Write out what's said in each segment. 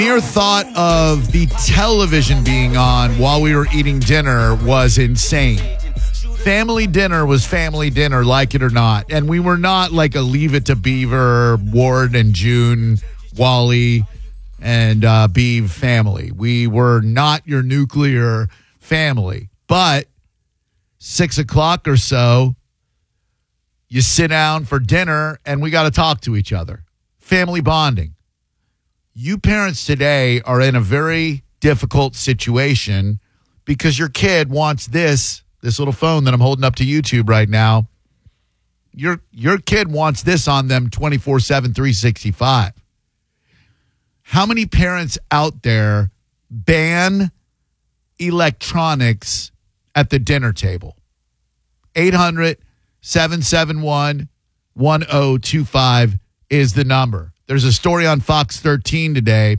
Mere thought of the television being on while we were eating dinner was insane. Family dinner was family dinner, like it or not. And we were not like a Leave It to Beaver, Ward and June, Wally, and Beav family. We were not your nuclear family. But 6 o'clock or so, you sit down for dinner and we got to talk to each other. Family bonding. You parents today are in a very difficult situation because your kid wants this little phone that I'm holding up to YouTube right now. Your kid wants this on them 24/7, 365. How many parents out there ban electronics at the dinner table? 800-771-1025 is the number. There's a story on Fox 13 today.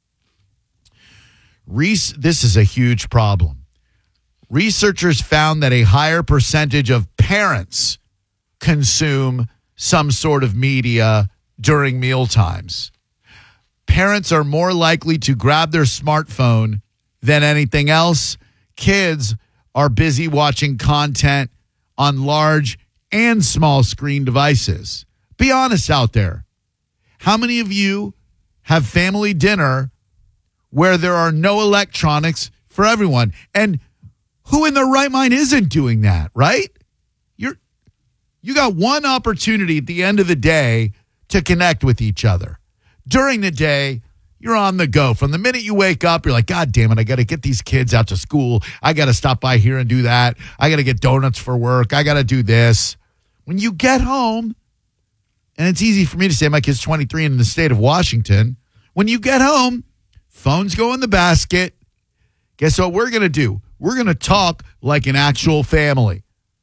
This is a huge problem. Researchers found that a higher percentage of parents consume some sort of media during meal times. Parents are more likely to grab their smartphone than anything else. Kids are busy watching content on large and small screen devices. Be honest out there. How many of you have family dinner where there are no electronics for everyone? And who in their right mind isn't doing that, right? You got one opportunity at the end of the day to connect with each other. During the day, you're on the go. From the minute you wake up, you're like, God damn it, I got to get these kids out to school. I got to stop by here and do that. I got to get donuts for work. I got to do this. When you get home, and it's easy for me to say my kid's 23 in the state of Washington. When you get home, phones go in the basket. Guess what we're going to do? We're going to talk like an actual family.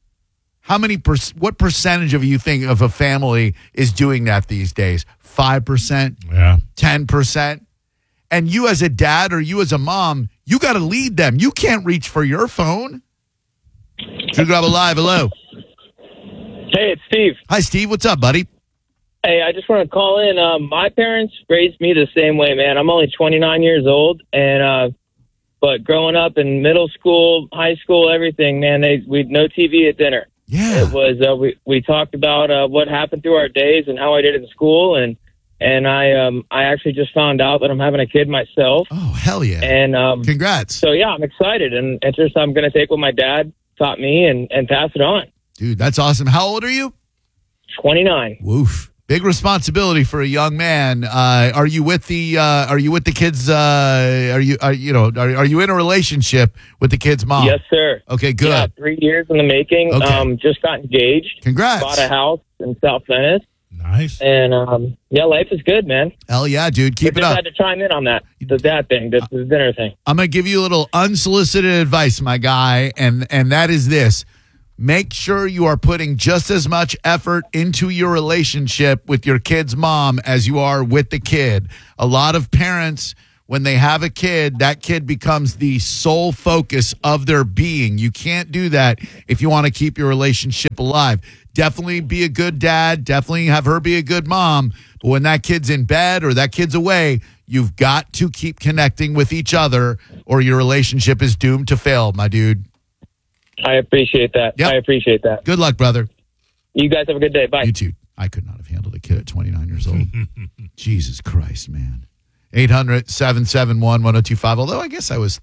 What percentage of you think of a family is doing that these days? 5%? Yeah. 10%? And you as a dad or you as a mom, you got to lead them. You can't reach for your phone. Drew Garabo Live, hello. Hey, it's Steve. Hi, Steve. What's up, buddy? Hey, I just want to call in. My parents raised me the same way, man. I'm only 29 years old, and but growing up in middle school, high school, everything, man, we no TV at dinner. Yeah. It was we talked about what happened through our days and how I did in school, and I actually just found out that I'm having a kid myself. Oh, hell yeah! And congrats. So yeah, I'm excited, and it's just I'm going to take what my dad taught me and pass it on. Dude, that's awesome. How old are you? 29. Woof. Big responsibility for a young man. Are you with the kids? Are you in a relationship with the kid's mom? Yes, sir. Okay, good. Yeah, 3 years in the making. Okay. Just got engaged. Congrats. Bought a house in South Venice. Nice. And yeah, life is good, man. Hell yeah, dude. Keep it I up. had to chime in on that. The dad thing, the dinner thing. I'm gonna give you a little unsolicited advice, my guy, and that is this. Make sure you are putting just as much effort into your relationship with your kid's mom as you are with the kid. A lot of parents, when they have a kid, that kid becomes the sole focus of their being. You can't do that if you want to keep your relationship alive. Definitely be a good dad. Definitely have her be a good mom. But when that kid's in bed or that kid's away, you've got to keep connecting with each other or your relationship is doomed to fail, my dude. I appreciate that. Yep. I appreciate that. Good luck, brother. You guys have a good day. Bye. You too. I could not have handled a kid at 29 years old. Jesus Christ, man. 800-771-1025. Although I guess I was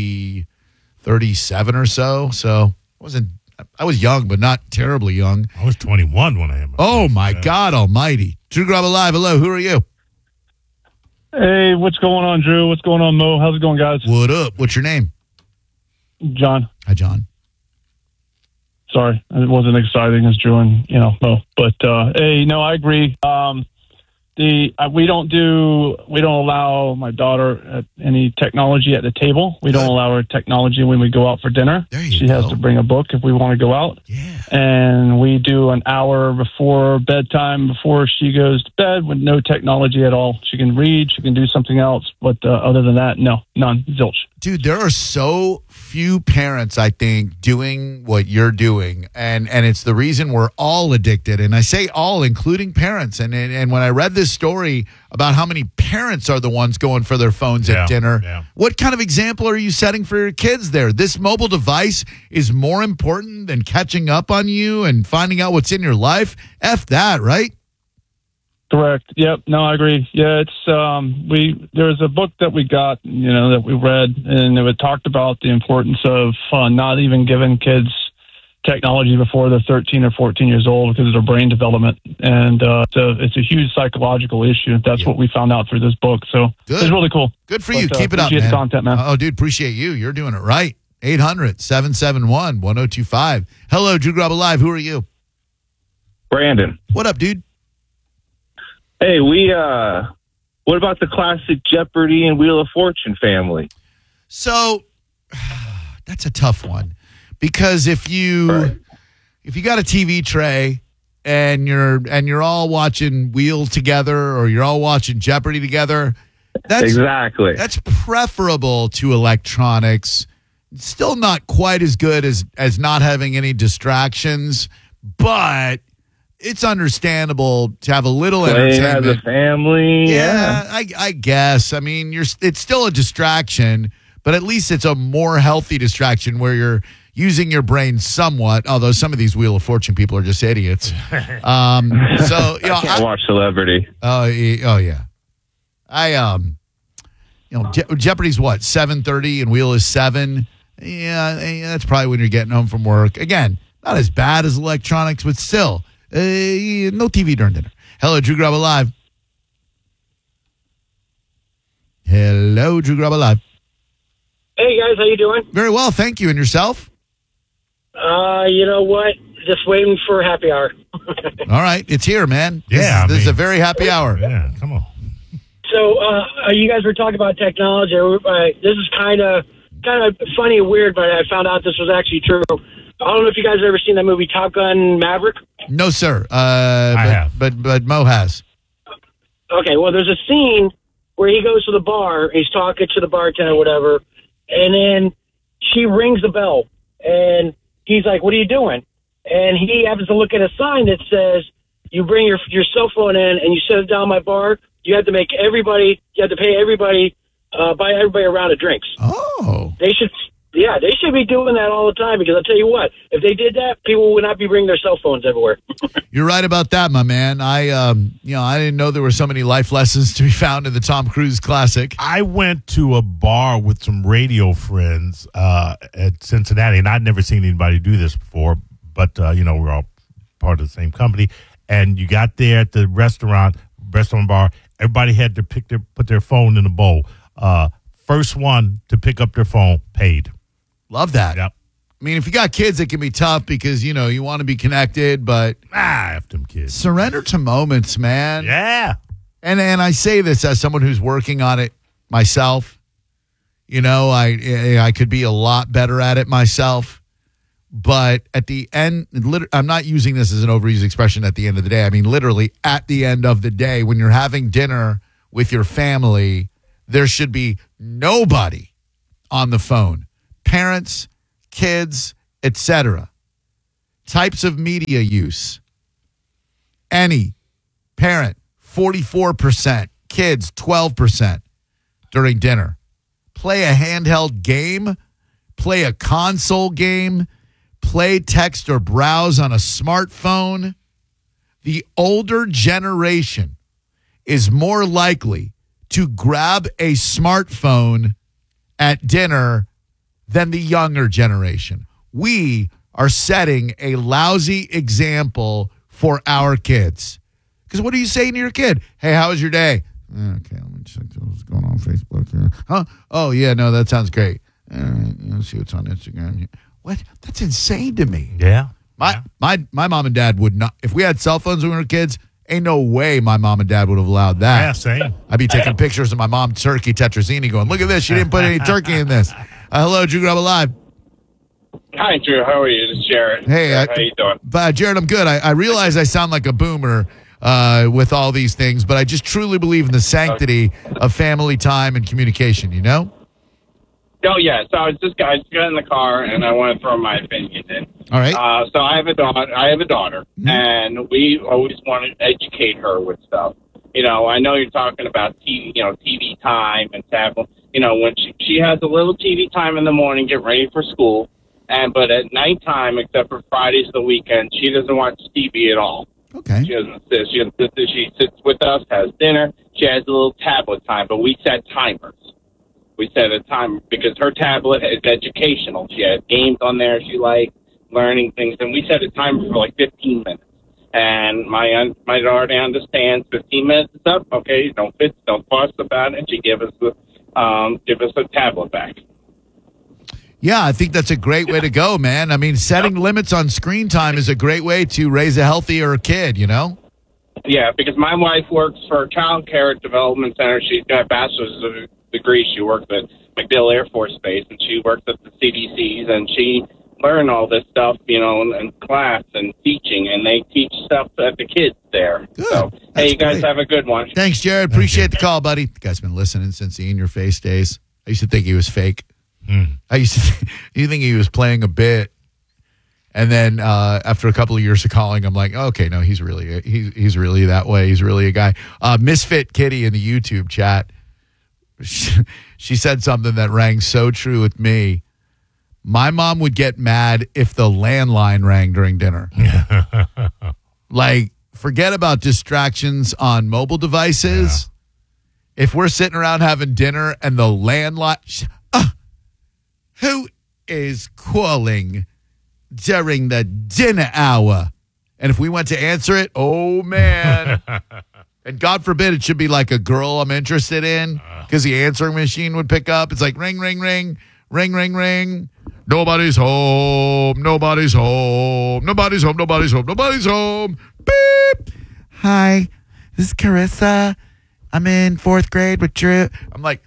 37 or so. So I was young, but not terribly young. I was 21 when I had my Oh, first my child. God almighty. Drew Garabo Live. Hello. Who are you? Hey, what's going on, Drew? What's going on, Mo? How's it going, guys? What up? What's your name? John. Hi, John. Sorry, it wasn't exciting as Drew and Mo. But hey, no, I agree. We don't allow my daughter any technology at the table. We don't allow her technology when we go out for dinner. There you she go. has to bring a book if we want to go out. Yeah. And we do an hour before bedtime, before she goes to bed, with no technology at all. She can read, she can do something else, but other than that, no, none, zilch. Dude, there are so few parents, I think, doing what you're doing. And it's the reason we're all addicted. And I say all, including parents. And when I read this story about how many parents are the ones going for their phones at dinner, what kind of example are you setting for your kids there? This mobile device is more important than catching up on you and finding out what's in your life? F that, right? Correct. Yep. No, I agree. Yeah, it's there's a book that we got, that we read, and it talked about the importance of not even giving kids technology before they're 13 or 14 years old because of their brain development, and so it's a huge psychological issue. That's what we found out through this book. So Good. It's really cool. Good for you. Keep it up, appreciate man. the content, man. Oh, dude, appreciate you. You're doing it right. 800-771-1025. Hello, Drew Grub Alive. Who are you? Brandon. What up, dude? Hey, what about the classic Jeopardy and Wheel of Fortune family? So that's a tough one because if you got a TV tray and you're all watching Wheel together or you're all watching Jeopardy together, that's preferable to electronics. It's still not quite as good as not having any distractions, but it's understandable to have a little entertainment as a family. Yeah, I guess. I mean, it's still a distraction, but at least it's a more healthy distraction where you're using your brain somewhat. Although some of these Wheel of Fortune people are just idiots. I can't watch Celebrity. Oh yeah, Jeopardy's what 7:30 and Wheel is 7. Yeah, that's probably when you're getting home from work. Again, not as bad as electronics, but still. No TV during dinner. Hello, Drew Grub Alive. Hello, Drew Grub Alive. Hey, guys. How you doing? Very well, thank you. And yourself? You know what? Just waiting for happy hour. All right. It's here, man. This is a very happy hour. Yeah, come on. So, you guys were talking about technology. This is kind of funny and weird, but I found out this was actually true. I don't know if you guys have ever seen that movie Top Gun Maverick. No, sir. I have. But Mo has. Okay, well, there's a scene where he goes to the bar, he's talking to the bartender or whatever, and then she rings the bell, and he's like, what are you doing? And he happens to look at a sign that says, you bring your cell phone in and you set it down my bar, you have to pay everybody, buy everybody a round of drinks. Oh. They should be doing that all the time because I'll tell you what, if they did that, people would not be bringing their cell phones everywhere. You're right about that, my man. I didn't know there were so many life lessons to be found in the Tom Cruise classic. I went to a bar with some radio friends at Cincinnati, and I'd never seen anybody do this before, but, we're all part of the same company. And you got there at the restaurant bar, everybody had to put their phone in a bowl. First one to pick up their phone paid. Love that. Yep. I mean, if you got kids, it can be tough because, you want to be connected, but F them kids. Surrender to moments, man. Yeah. And I say this as someone who's working on it myself. I could be a lot better at it myself. But at the end, I'm not using this as an overused expression at the end of the day. I mean, literally at the end of the day, when you're having dinner with your family, there should be nobody on the phone. Parents, kids, etc. Types of media use. Any parent, 44%. Kids, 12% during dinner. Play a handheld game. Play a console game. Play, text, or browse on a smartphone. The older generation is more likely to grab a smartphone at dinner than the younger generation. We are setting a lousy example for our kids. Because what are you saying to your kid? Hey, how was your day? Okay, let me check what's going on Facebook here. Huh? Oh, yeah, no, that sounds great. All right, let's see what's on Instagram here. What? That's insane to me. Yeah. My mom and dad would not, if we had cell phones when we were kids, ain't no way my mom and dad would have allowed that. Yeah, same. I'd be taking pictures of my mom turkey tetrazzini going, look at this, she didn't put any turkey in this. Hello, Drew Grub Alive. Hi, Drew. How are you? This is Jared. Hey. How you doing? Jared, I'm good. I realize I sound like a boomer with all these things, but I just truly believe in the sanctity of family time and communication, Oh, yeah. So I just got in the car, and I want to throw my opinion in. All right. So I have a daughter, and we always want to educate her with stuff. You know, I know you're talking about TV time and tablet. You know, when she has a little TV time in the morning, get ready for school, but at nighttime, except for Fridays and the weekend, she doesn't watch TV at all. Okay. She doesn't sit. She sits with us, has dinner. She has a little tablet time, but we set timers. We set a timer because her tablet is educational. She has games on there she likes, learning things, and we set a timer for like 15 minutes. And my daughter understands 15 minutes is up. Okay, don't fuss about it. And she give us a tablet back. Yeah, I think that's a great way to go, man. I mean, setting limits on screen time is a great way to raise a healthier kid, you know? Yeah, because my wife works for a child care development center. She's got a bachelor's degree. She works at MacDill Air Force Base, and she works at the CDCs, and she learned all this stuff, you know, in class and teaching, and they teach stuff at the kids there. Good. So, hey, you guys have a good one. Thanks, Jared. Appreciate the call, buddy. The guy's been listening since the In Your Face days. I used to think he was fake. I used to think he was playing a bit. And then after a couple of years of calling, I'm like, okay, no, he's really that way. He's really a guy. Misfit Kitty in the YouTube chat, she said something that rang so true with me. My mom would get mad if the landline rang during dinner. Like, forget about distractions on mobile devices. Yeah. If we're sitting around having dinner and the landline, who is calling during the dinner hour? And if we went to answer it, oh, man. And God forbid it should be like a girl I'm interested in, because the answering machine would pick up. It's like ring, ring, ring, ring, ring, ring. Nobody's home. Nobody's home. Nobody's home. Nobody's home. Nobody's home. Beep. Hi, this is Carissa. I'm in 4th grade with Drew. I'm like,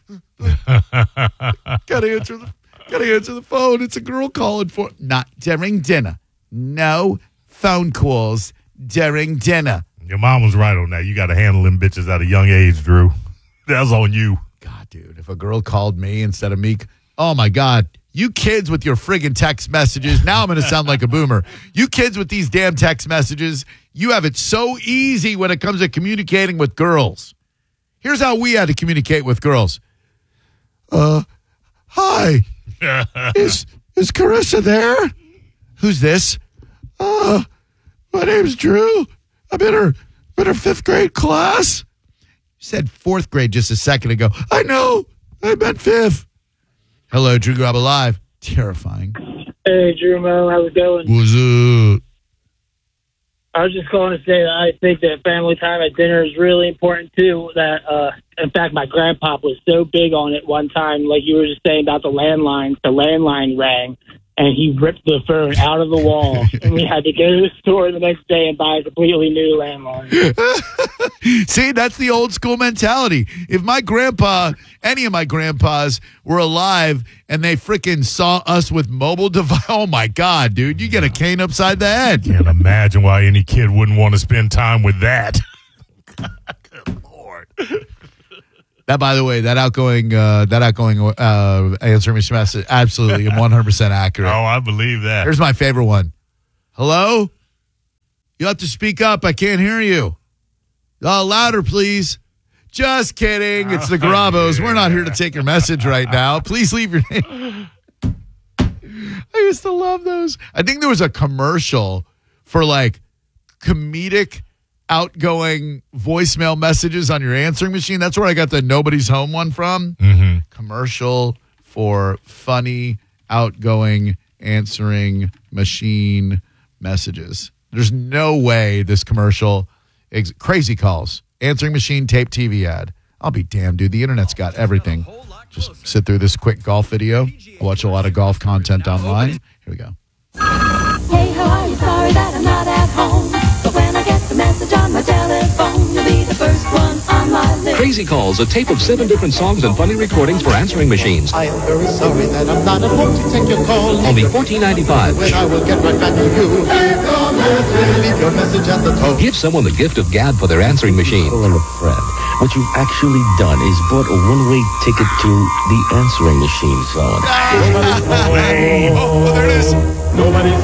gotta answer the phone. It's a girl calling for not during dinner. No phone calls during dinner. Your mom was right on that. You got to handle them bitches at a young age, Drew. That's on you. God, dude, if a girl called me instead of me, oh my God. You kids with your friggin' text messages. Now I'm going to sound like a boomer. You kids with these damn text messages, you have it so easy when it comes to communicating with girls. Here's how we had to communicate with girls. Hi. Is Carissa there? Who's this? My name's Drew. I'm in her 5th grade class. You said 4th grade just a second ago. I know. I meant 5th. Hello, Drew Grab Alive. Terrifying. Hey, Drew Mo, how's it going? What's up? I was just calling to say that I think that family time at dinner is really important too. That, in fact, my grandpa was so big on it one time, like you were just saying about the landline. The landline rang, and he ripped the phone out of the wall, and we had to go to the store the next day and buy a completely new landline. See, that's the old school mentality. If my grandpa, any of my grandpas were alive and they freaking saw us with mobile device, oh my God, dude, you get a cane upside the head. Can't imagine why any kid wouldn't want to spend time with that. Good Lord. That, by the way, that outgoing answering machine message, absolutely 100% accurate. Oh, I believe that. Here's my favorite one. Hello? You have to speak up. I can't hear you. Louder, please. Just kidding. It's the Garabos. We're not here to take your message right now. Please leave your name. I used to love those. I think there was a commercial for like comedic outgoing voicemail messages on your answering machine. That's where I got the Nobody's Home one from. Mm-hmm. Commercial for funny outgoing answering machine messages. There's no way this commercial, crazy calls, answering machine, tape TV ad. I'll be damned, dude. The internet's got everything. Just sit through this quick golf video. I watch a lot of golf content online. Here we go. Hey, how are you? Sorry that I'm not at home. But when I get the message on my telephone, you'll be the first one on my list. Crazy Calls, a tape of 7 different songs and funny recordings for answering machines. I am very sorry that I'm not at home to take your call. Only $14.95. When I will get right back to you. Leave your message at the tone. Give someone the gift of gab for their answering machine. I'm a friend. What you've actually done is bought a one-way ticket to the answering machine zone. Oh, there it is. Nobody's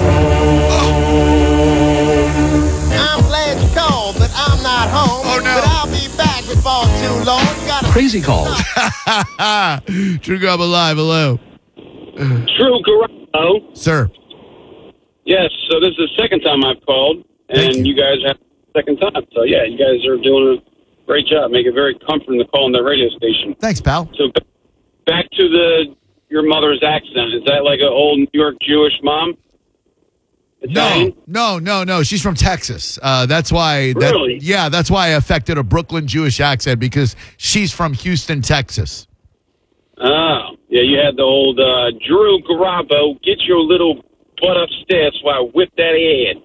home. I'm glad you called, but I'm not home. Oh, no. But I'll be back before too long. You got Crazy calls. Drew Garabo Live, hello. Drew Garabo. Sir. Yes, so this is the second time I've called, and you guys have the second time. So, yeah, you guys are doing a great job. Make it very comforting to call on that radio station. Thanks, pal. So, back to your mother's accent. Is that like an old New York Jewish mom? Italian? No. She's from Texas. That's why. Really? That's why I affected a Brooklyn Jewish accent, because she's from Houston, Texas. Oh, yeah, you had the old Drew Garabo, get your little butt upstairs while I whip that head.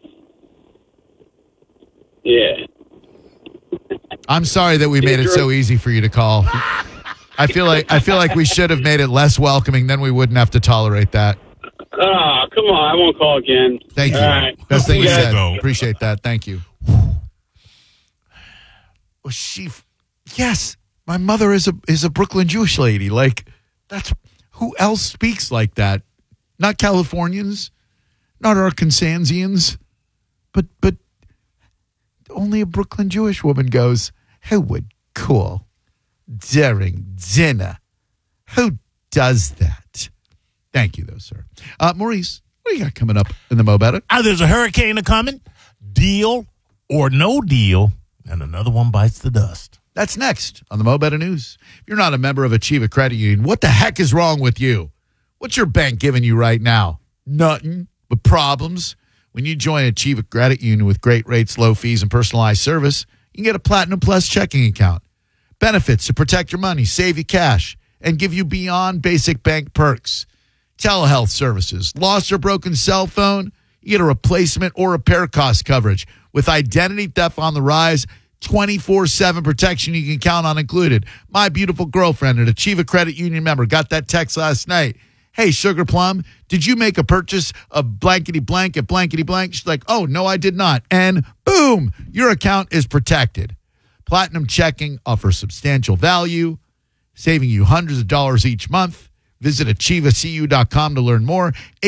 Yeah. I'm sorry that we made it so easy for you to call. I feel like we should have made it less welcoming. Then we wouldn't have to tolerate that. Oh, come on. I won't call again. Thank you. All right. Best thing you Yeah. said. Appreciate that. Thank you. Well, yes, my mother is a Brooklyn Jewish lady. Like, that's who else speaks like that? Not Californians, not Arkansasians, but only a Brooklyn Jewish woman goes, who would call during dinner? Who does that? Thank you, though, sir. Maurice, what do you got coming up in the Mo Better? There's a hurricane coming. Deal or no deal, and another one bites the dust. That's next on the Mo Better News. If you're not a member of Achieva Credit Union, what the heck is wrong with you? What's your bank giving you right now? Nothing but problems. When you join Achieva Credit Union with great rates, low fees, and personalized service, you can get a Platinum Plus checking account. Benefits to protect your money, save you cash, and give you beyond basic bank perks. Telehealth services, lost or broken cell phone, you get a replacement or repair cost coverage. With identity theft on the rise, 24/7 protection you can count on included. My beautiful girlfriend, an Achieva Credit Union member, got that text last night. Hey, Sugar Plum, did you make a purchase of blankety blank at blankety blank? She's like, oh, no, I did not. And boom, your account is protected. Platinum checking offers substantial value, saving you hundreds of dollars each month. Visit AchievaCU.com to learn more.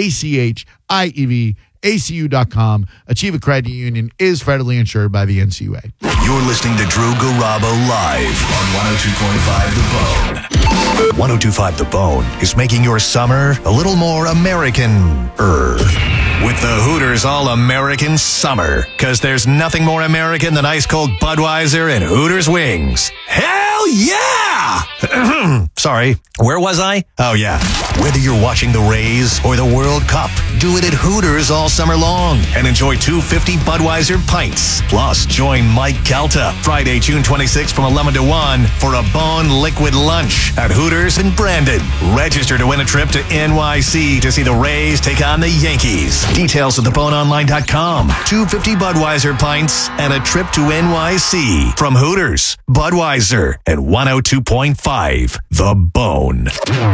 AchievaAcu.com. Achieva Credit Union is federally insured by the NCUA. You're listening to Drew Garabo live on 102.5 The Bone. 102.5 The Bone is making your summer a little more American-er. With the Hooters All-American Summer. Because there's nothing more American than ice-cold Budweiser and Hooters wings. Hell yeah! Sorry, where was I? Oh, yeah. Whether you're watching the Rays or the World Cup, do it at Hooters all summer long and enjoy 250 Budweiser pints. Plus, join Mike Calta Friday, June 26th from 11 to 1 for a Bone Liquid Lunch at Hooters in Brandon. Register to win a trip to NYC to see the Rays take on the Yankees. Details at theboneonline.com. 250 Budweiser pints and a trip to NYC from Hooters, Budweiser, and 102.5 The Bone.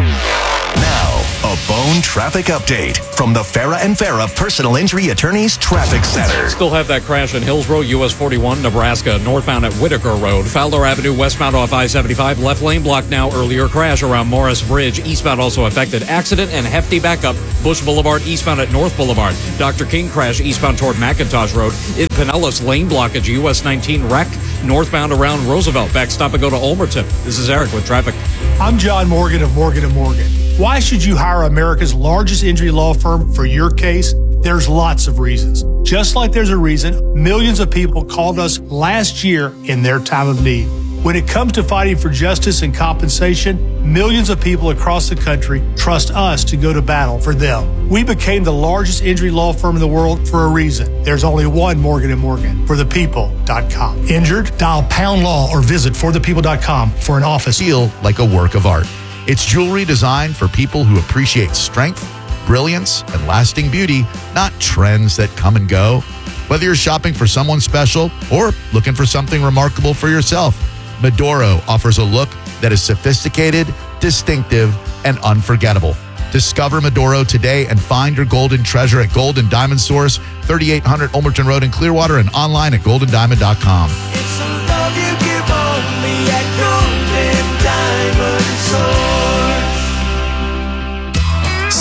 Now, a Bone traffic update from the Farah and Farah Personal Injury Attorneys Traffic Center. Still have that crash in Hillsborough, US 41, Nebraska, northbound at Whitaker Road. Fowler Avenue, westbound off I-75, left lane blocked now. Earlier crash around Morris Bridge. Eastbound also affected. Accident and hefty backup. Bush Boulevard, eastbound at North Boulevard. Dr. King crash eastbound toward McIntosh Road. In Pinellas, lane blockage, US 19 wreck. Northbound around Roosevelt. Backstop and go to Ulmerton. This is Eric with traffic. I'm John Morgan of Morgan & Morgan. Why should you hire America's largest injury law firm for your case? There's lots of reasons. Just like there's a reason millions of people called us last year in their time of need. When it comes to fighting for justice and compensation, millions of people across the country trust us to go to battle for them. We became the largest injury law firm in the world for a reason. There's only one Morgan & Morgan, forthepeople.com. Injured? Dial pound law or visit forthepeople.com for an office. Feel like a work of art. It's jewelry designed for people who appreciate strength, brilliance, and lasting beauty, not trends that come and go. Whether you're shopping for someone special or looking for something remarkable for yourself, Medoro offers a look that is sophisticated, distinctive, and unforgettable. Discover Medoro today and find your golden treasure at Golden Diamond Source, 3800 Ulmerton Road in Clearwater, and online at goldendiamond.com. It's a love you give only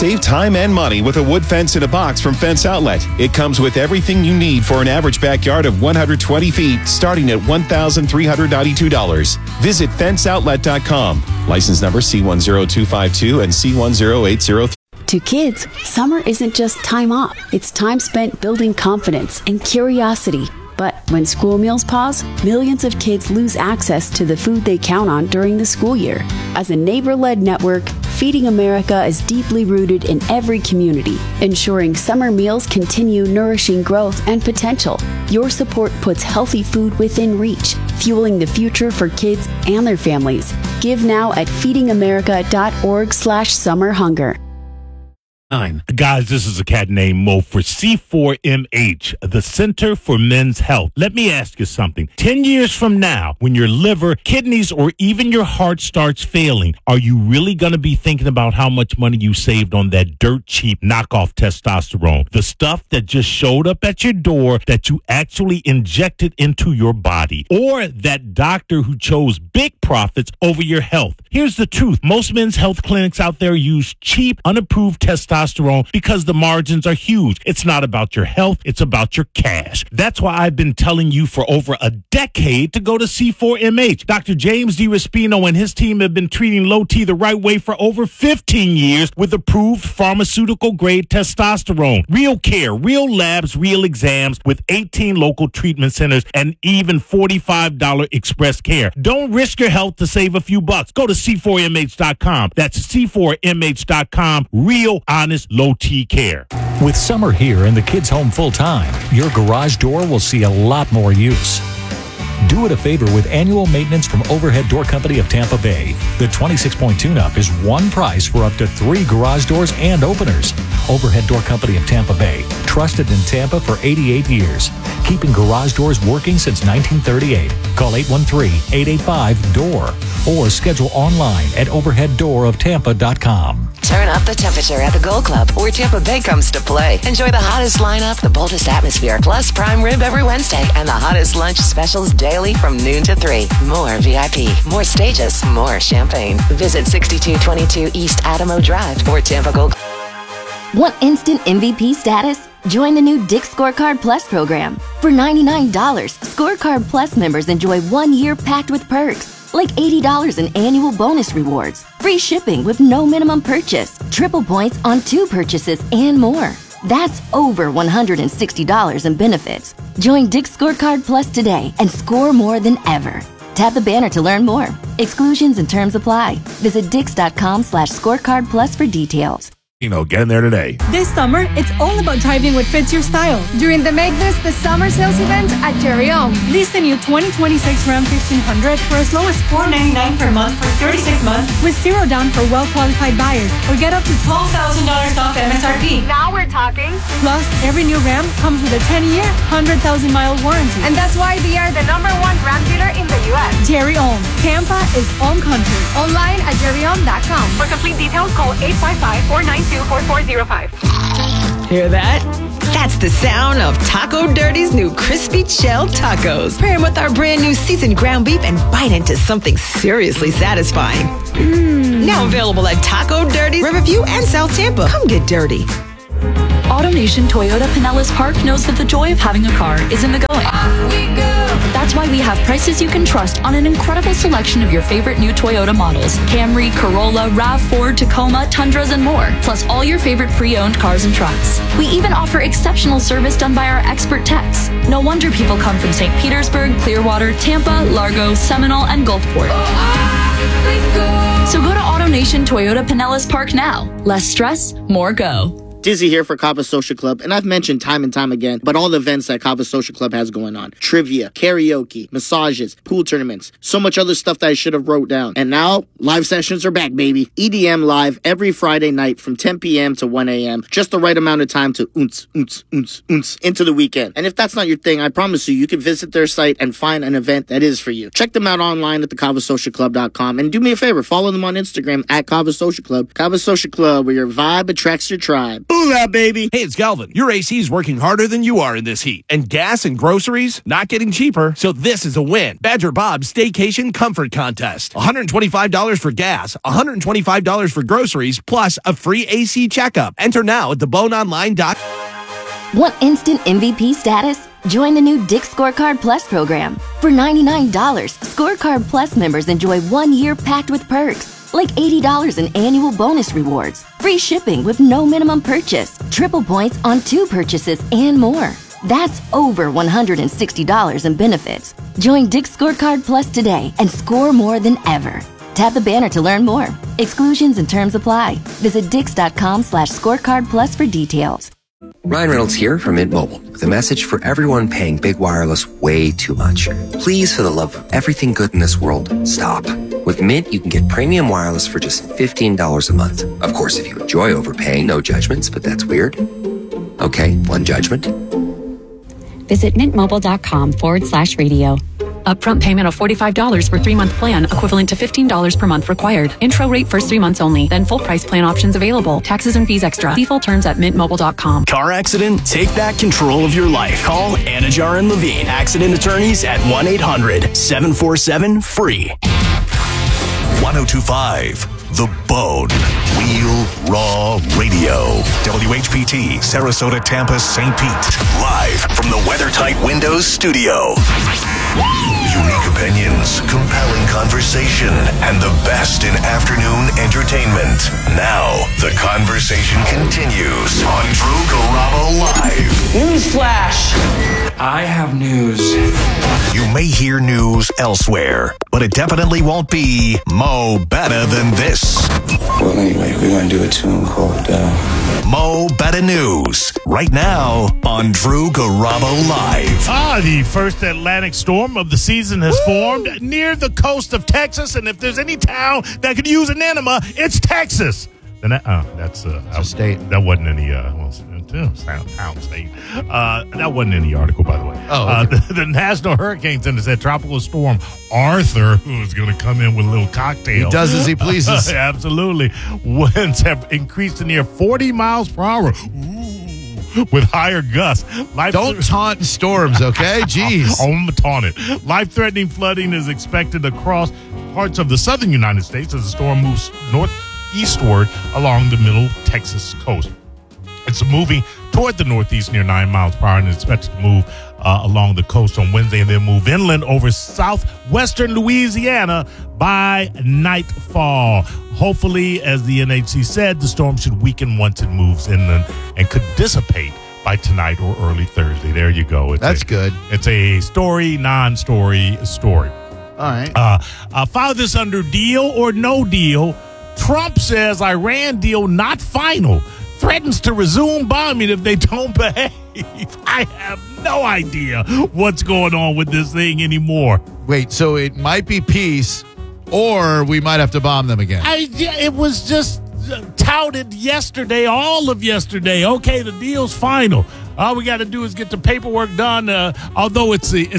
Save time and money with a wood fence in a box from Fence Outlet. It comes with everything you need for an average backyard of 120 feet, starting at $1,392. Visit fenceoutlet.com. License number C10252 and C10803. To kids, summer isn't just time off. It's time spent building confidence and curiosity. But when school meals pause, millions of kids lose access to the food they count on during the school year. As a neighbor-led network, Feeding America is deeply rooted in every community, ensuring summer meals continue nourishing growth and potential. Your support puts healthy food within reach, fueling the future for kids and their families. Give now at feedingamerica.org/summerhunger. Guys, this is a cat named Mo for C4MH, the Center for Men's Health. Let me ask you something. 10 years from now, when your liver, kidneys, or even your heart starts failing, are you really going to be thinking about how much money you saved on that dirt cheap knockoff testosterone? The stuff that just showed up at your door that you actually injected into your body, or that doctor who chose big profits over your health. Here's the truth. Most men's health clinics out there use cheap, unapproved testosterone because the margins are huge. It's not about your health. It's about your cash. That's why I've been telling you for over a decade to go to C4MH. Dr. James DiRespino and his team have been treating low T the right way for over 15 years with approved pharmaceutical-grade testosterone. Real care, real labs, real exams with 18 local treatment centers and even $45 express care. Don't risk your health to save a few bucks. Go to C4MH.com. That's C4MH.com. Real, honest, low T care. With summer here and the kids home full time, your garage door will see a lot more use. Do it a favor with annual maintenance from Overhead Door Company of Tampa Bay. The 26-point tune-up is one price for up to 3 garage doors and openers. Overhead Door Company of Tampa Bay, trusted in Tampa for 88 years, keeping garage doors working since 1938. Call 813-885-DOOR or schedule online at overheaddooroftampa.com. Turn up the temperature at the Gold Club, where Tampa Bay comes to play. Enjoy the hottest lineup, the boldest atmosphere, plus prime rib every Wednesday, and the hottest lunch specials daily from noon to 3. More VIP, more stages, more champagne. Visit 6222 East Adamo Drive or Tampa Gold. Want instant MVP status? Join the new Dick's Scorecard Plus program. For $99, Scorecard Plus members enjoy 1 year packed with perks, like $80 in annual bonus rewards, free shipping with no minimum purchase, triple points on 2 purchases, and more. That's over $160 in benefits. Join Dick's Scorecard Plus today and score more than ever. Tap the banner to learn more. Exclusions and terms apply. Visit Dix.com/scorecard plus for details. Get in there today. This summer, it's all about driving what fits your style. During the Make This the Summer Sales event at Jerry Ong. Lease the new 2026 Ram 1500 for as low as $499 per month for 36 months with zero down for well-qualified buyers, or get up to $12,000 off MSRP. Now we're talking. Plus, every new Ram comes with a 10-year, 100,000-mile warranty. And that's why we are the #1 Ram dealer in the U.S. Jerry Ong. Tampa is Ong Country. Online at jerryong.com. For complete details, call 855-492-4405. Hear that? That's the sound of Taco Dirty's new crispy shell tacos. Pair them with our brand new seasoned ground beef and bite into something seriously satisfying. Now available at Taco Dirty's, Riverview, and South Tampa. Come get dirty. AutoNation Toyota Pinellas Park knows that the joy of having a car is in the going. That's why we have prices you can trust on an incredible selection of your favorite new Toyota models. Camry, Corolla, RAV4, Tacoma, Tundras, and more. Plus all your favorite pre-owned cars and trucks. We even offer exceptional service done by our expert techs. No wonder people come from St. Petersburg, Clearwater, Tampa, Largo, Seminole, and Gulfport. So go to AutoNation Toyota Pinellas Park now. Less stress, more go. Dizzy here for Kava Social Club, and I've mentioned time and time again, but all the events that Kava Social Club has going on. Trivia, karaoke, massages, pool tournaments, so much other stuff that I should have wrote down. And now, live sessions are back, baby. EDM live every Friday night from 10 p.m. to 1 a.m. Just the right amount of time to into the weekend. And if that's not your thing, I promise you can visit their site and find an event that is for you. Check them out online at thekavasocialclub.com, and do me a favor, follow them on Instagram at Kava Social Club. Kava Social Club, where your vibe attracts your tribe. Moolah, baby. Hey, it's Galvin. Your AC is working harder than you are in this heat. And gas and groceries not getting cheaper, so this is a win. Badger Bob's Staycation Comfort Contest. $125 for gas, $125 for groceries, plus a free AC checkup. Enter now at theboneonline.com. Want instant MVP status? Join the new Dick's Scorecard Plus program. For $99, Scorecard Plus members enjoy 1 year packed with perks, like $80 in annual bonus rewards, free shipping with no minimum purchase, triple points on 2 purchases, and more. That's over $160 in benefits. Join Dick's Scorecard Plus today and score more than ever. Tap the banner to learn more. Exclusions and terms apply. Visit dix.com/scorecard plus for details. Ryan Reynolds here from Mint Mobile with a message for everyone paying big wireless way too much. Please, for the love of everything good in this world, stop. With Mint, you can get premium wireless for just $15 a month. Of course, if you enjoy overpaying, no judgments, but that's weird. Okay, one judgment. Visit mintmobile.com/radio. Upfront payment of $45 for 3-month plan, equivalent to $15 per month required. Intro rate first 3 months only, then full price plan options available. Taxes and fees extra. See full terms at mintmobile.com. Car accident? Take back control of your life. Call Anajar and Levine, accident attorneys at 1-800-747-FREE. 1025 The Bone. Real Raw Radio. WHPT, Sarasota, Tampa, St. Pete. Live from the WeatherTight Windows studio. Unique opinions, compelling conversation, and the best in afternoon entertainment. Now, the conversation continues on Drew Garabo Live. Newsflash! I have news. You may hear news elsewhere, but it definitely won't be Mo Better Than This. Well, anyway, we're going to do a tune called Mo Better News, right now on Drew Garabo Live. The first Atlantic storm of the season has formed near the coast of Texas, and if there's any town that could use an enema, it's Texas. And that's a state. That wasn't any town state. That wasn't in the article, by the way. The National Hurricane Center said tropical storm Arthur, who is going to come in with a little cocktail. He does as he pleases. Absolutely. Winds have increased to near 40 miles per hour. With higher gusts. Don't taunt storms, okay? Jeez. I'm going to taunt it. Life-threatening flooding is expected across parts of the southern United States as the storm moves northeastward along the middle Texas coast. It's moving toward the northeast near 9 miles per hour and is expected to move along the coast on Wednesday and then move inland over southwestern Louisiana by nightfall. Hopefully, as the NHC said, the storm should weaken once it moves inland and could dissipate by tonight or early Thursday. There you go. That's good. It's a story, non-story story. All right. File this under deal or no deal. Trump says Iran deal not final. Threatens to resume bombing if they don't behave. I have no idea what's going on with this thing anymore. Wait, so it might be peace, or we might have to bomb them again. It was just touted yesterday, all of yesterday. Okay, the deal's final. All we got to do is get the paperwork done. Although it's a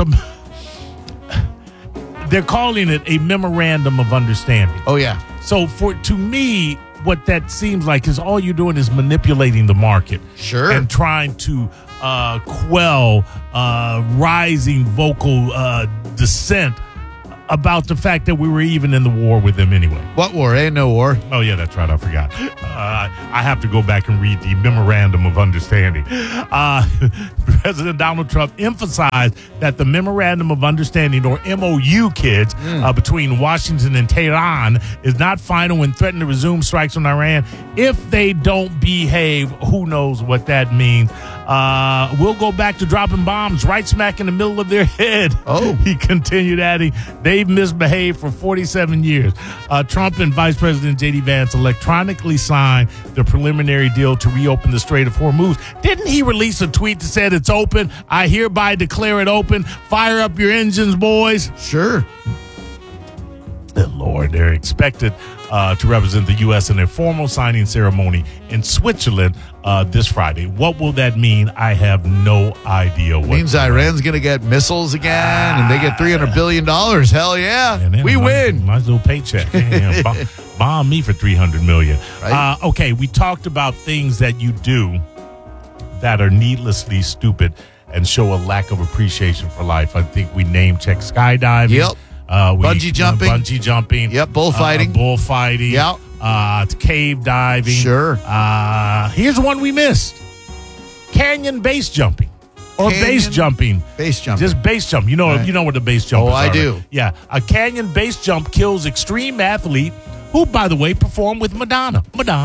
they're calling it a memorandum of understanding. Oh yeah. So to me, what that seems like is all you're doing is manipulating the market. Sure. And trying to quell rising vocal dissent about the fact that we were even in the war with them anyway. What war? Ain't no war. Oh, yeah, that's right. I forgot. I have to go back and read the Memorandum of Understanding. President Donald Trump emphasized that the Memorandum of Understanding, or MOU, kids, between Washington and Tehran is not final and threatened to resume strikes on Iran. If they don't behave, who knows what that means. We'll go back to dropping bombs right smack in the middle of their head. Oh. He continued adding, they've misbehaved for 47 years. Trump and Vice President J.D. Vance electronically signed the preliminary deal to reopen the Strait of Hormuz. Didn't he release a tweet that said it's open? I hereby declare it open. Fire up your engines, boys. Sure. Good Lord, they're expected to represent the U.S. in a formal signing ceremony in Switzerland this Friday. What will that mean? I have no idea. It means Iran's going to get missiles again, and they get $300 billion. Hell yeah. We win. Nice little paycheck. Bomb me for $300 million. Right. Okay, we talked about things that you do that are needlessly stupid and show a lack of appreciation for life. I think we name check skydiving. Yep. Bungee jumping. Bungee jumping. Yep. Bullfighting. Bullfighting. Yep. Cave diving. Sure. Here's one we missed. Canyon base jumping. Or base jumping. Base jumping. Just base jump. You know what the base jump is. I do. Right? Yeah. A canyon base jump kills extreme athlete who, by the way, performed with Madonna.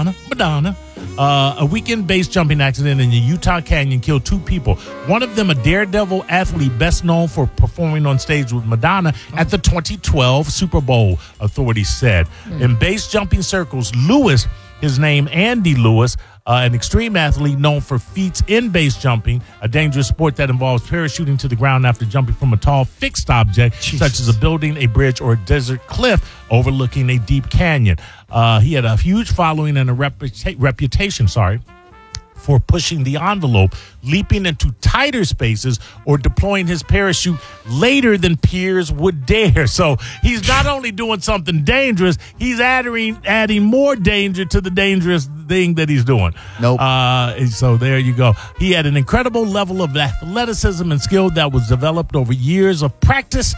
A weekend base jumping accident in the Utah Canyon killed 2 people. One of them, a daredevil athlete best known for performing on stage with Madonna at the 2012 Super Bowl, authorities said. In base jumping circles, Lewis, his name Andy Lewis, an extreme athlete known for feats in base jumping, a dangerous sport that involves parachuting to the ground after jumping from a tall fixed object, such as a building, a bridge, or a desert cliff overlooking a deep canyon. He had a huge following and a reputation for pushing the envelope, leaping into tighter spaces, or deploying his parachute later than peers would dare. So he's not only doing something dangerous, he's adding more danger to the dangerous thing that he's doing. Nope. So there you go. He had an incredible level of athleticism and skill that was developed over years of practice,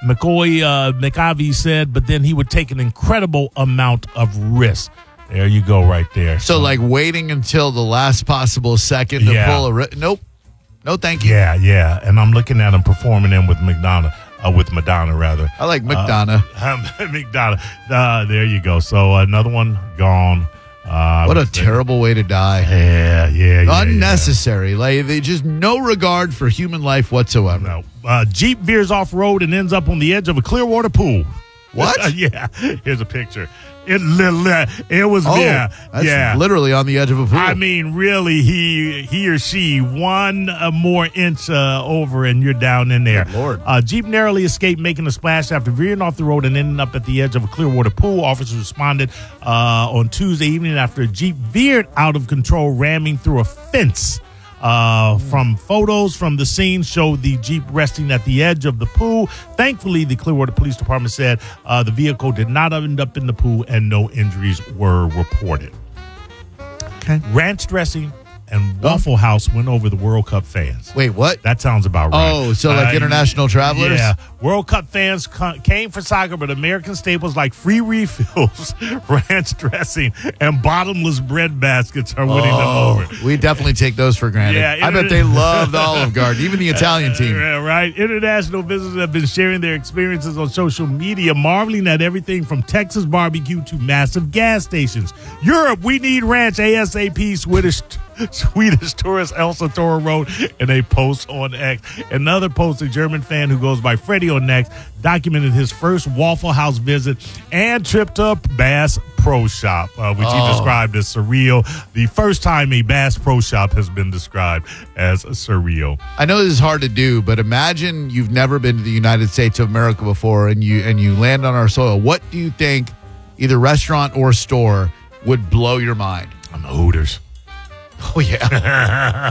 McAvee said, but then he would take an incredible amount of risk. There you go, right there. So like waiting until the last possible second to pull a nope. No, thank you. Yeah. And I'm looking at him performing in with Madonna. I like McDonough. McDonough. There you go. So another one gone. What a terrible way to die. Yeah. Unnecessary. Yeah. Like they just no regard for human life whatsoever. No. Jeep veers off road and ends up on the edge of a Clearwater pool. What? Yeah. Here's a picture. It was that's literally on the edge of a pool. I mean, really, he or she 1 more inch over, and you're down in there. Good Lord. Jeep narrowly escaped making a splash after veering off the road and ending up at the edge of a Clearwater pool. Officers responded on Tuesday evening after a Jeep veered out of control, ramming through a fence. From photos from the scene showed the Jeep resting at the edge of the pool. Thankfully, the Clearwater Police Department said the vehicle did not end up in the pool and no injuries were reported. Okay. Ranch dressing and Waffle House went over the World Cup fans. Wait, what? That sounds about right. Oh, so like international travelers? Yeah. World Cup fans came for soccer, but American staples like free refills, ranch dressing, and bottomless bread baskets are winning them over. We definitely take those for granted. I bet they love the Olive Garden, even the Italian team. Right. International visitors have been sharing their experiences on social media, marveling at everything from Texas barbecue to massive gas stations. Europe, we need ranch ASAP, Swedish tourist Elsa Toro wrote in a post on X. Another post, a German fan who goes by Freddie on X, documented his first Waffle House visit and trip to a Bass Pro Shop, which he described as surreal. The first time a Bass Pro Shop has been described as surreal. I know this is hard to do, but imagine you've never been to the United States of America before and you land on our soil. What do you think, either restaurant or store, would blow your mind? On the Hooters. Oh, yeah.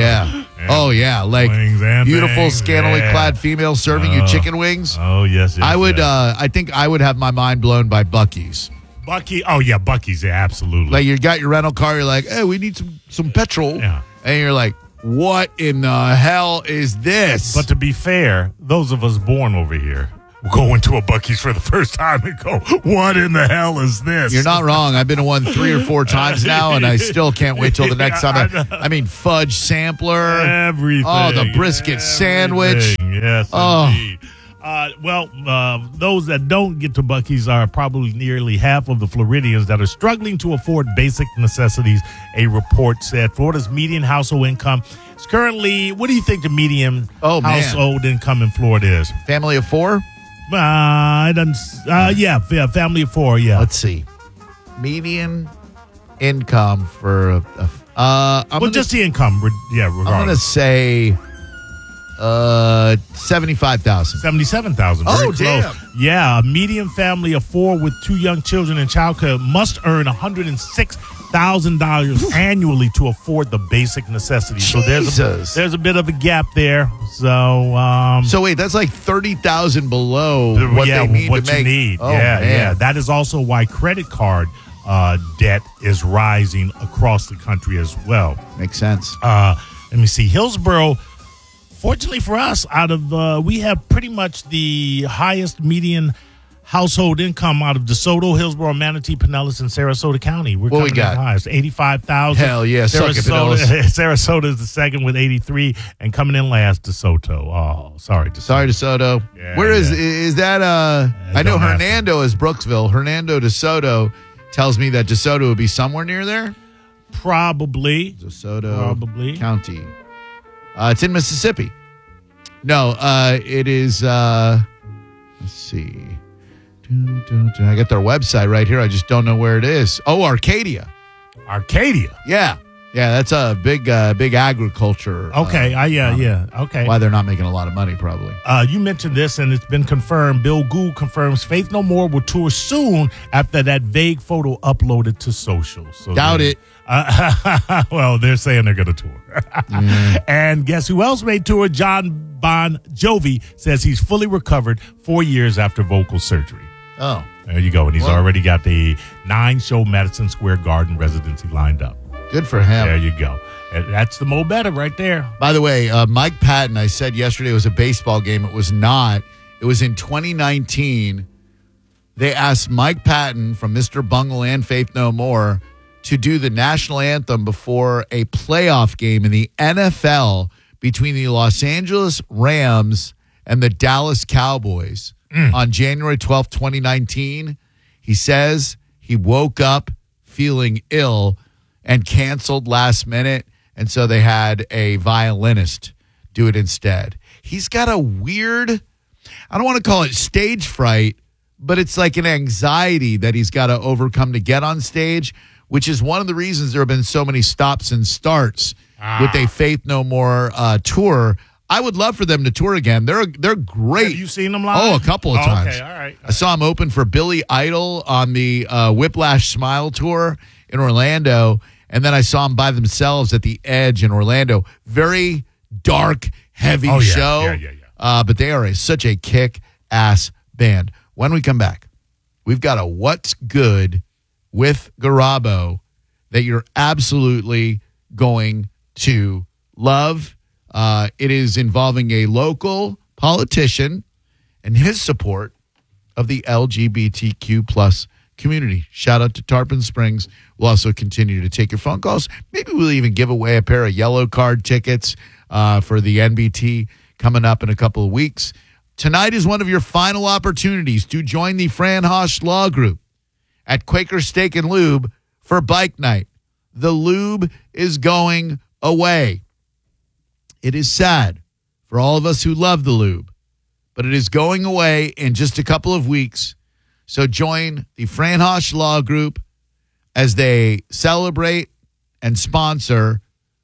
Oh, yeah. Like beautiful, scantily clad female serving you chicken wings. Oh, yes. I would, I think I would have my mind blown by Buc-ee's. Buc-ee's, yeah, absolutely. Like you got your rental car, you're like, hey, we need some petrol. Yeah. And you're like, what in the hell is this? But to be fair, those of us born over here go into a Buc-ee's for the first time and go, what in the hell is this? You're not wrong. I've been to one 3 or 4 times now, and I still can't wait till the next time. I mean, fudge sampler. Everything. Oh, the brisket sandwich. Yes, indeed. Those that don't get to Buc-ee's are probably nearly half of the Floridians that are struggling to afford basic necessities, a report said. Florida's median household income is currently, what do you think the median household income in Florida is? Family of 4? Family of 4, yeah. Let's see. Median income for just the income, regardless. I'm going to say $75,000. $77,000. Oh, Very damn. close. Yeah, a median family of 4 with 2 young children in childcare must earn $106,000 annually to afford the basic necessities. Jesus. So there's a bit of a gap there. So So wait, that's like $30,000 below what they need what to you make. need. Oh, yeah. man. That is also why credit card debt is rising across the country as well. Makes sense. Let me see. Hillsborough, fortunately for us, we have pretty much the highest median household income out of DeSoto, Hillsborough, Manatee, Pinellas, and Sarasota County. We're What we coming in got? highest, $85,000. Hell yeah, suck it, Pinellas. Sarasota is the second with 83, and coming in last, DeSoto. Oh, sorry, DeSoto. Sorry, DeSoto. Yeah, Where is yeah. that? I know don't have Hernando is Brooksville. Hernando DeSoto tells me that DeSoto would be somewhere near there. Probably. DeSoto County. It's in Mississippi. No, it is. Let's see. I got their website right here. I just don't know where it is. Oh, Arcadia. Yeah. Yeah, that's a big agriculture. Okay, okay. Why they're not making a lot of money, probably. You mentioned this, and it's been confirmed. Bill Gould confirms Faith No More will tour soon after that vague photo uploaded to social. So Doubt it. Well, they're saying they're going to tour. And guess who else made tour? John Bon Jovi says he's fully recovered 4 years after vocal surgery. Oh. There you go. And he's already got the 9-show Madison Square Garden residency lined up. Good for him. There you go. And that's the Mo Better right there. By the way, Mike Patton, I said yesterday it was a baseball game. It was not. It was in 2019. They asked Mike Patton from Mr. Bungle and Faith No More to do the national anthem before a playoff game in the NFL between the Los Angeles Rams and the Dallas Cowboys on January 12th, 2019. He says he woke up feeling ill and canceled last minute, and so they had a violinist do it instead. He's got a weird, I don't want to call it stage fright, but it's like an anxiety that he's got to overcome to get on stage, which is one of the reasons there have been so many stops and starts with a Faith No More tour. I would love for them to tour again. They're great. Have you seen them live? Oh, a couple of times. Okay, all right. I saw him open for Billy Idol on the Whiplash Smile Tour in Orlando, and then I saw them by themselves at the Edge in Orlando. Very dark, heavy show. Yeah. But they are such a kick-ass band. When we come back, we've got a What's Good with Garabo that you're absolutely going to love. It is involving a local politician and his support of the LGBTQ plus community. Shout out to Tarpon Springs. We'll also continue to take your phone calls. Maybe we'll even give away a pair of yellow card tickets for the NBT coming up in a couple of weeks. Tonight is one of your final opportunities to join the Fran Hosch Law Group at Quaker Steak and Lube for Bike Night. The lube is going away. It is sad for all of us who love the lube, but it is going away in just a couple of weeks. So join the Fran Hosch Law Group as they celebrate and sponsor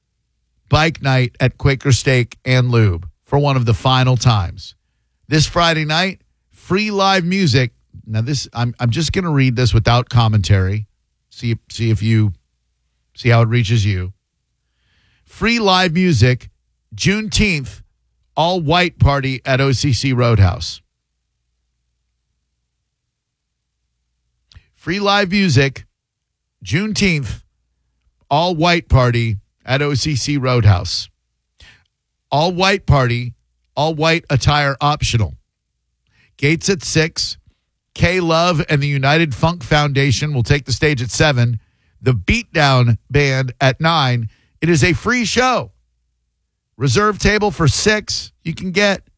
Bike Night at Quaker Steak and Lube for one of the final times. This Friday night, free live music. Now this, I'm just going to read this without commentary. See if you see how it reaches you. Free live music, Juneteenth, all white party at OCC Roadhouse. Free live music, Juneteenth, all white party at OCC Roadhouse. All white party, all white attire optional. Gates at 6. K-Love and the United Funk Foundation will take the stage at 7. The Beatdown Band at 9. It is a free show. Reserve table for 6 you can get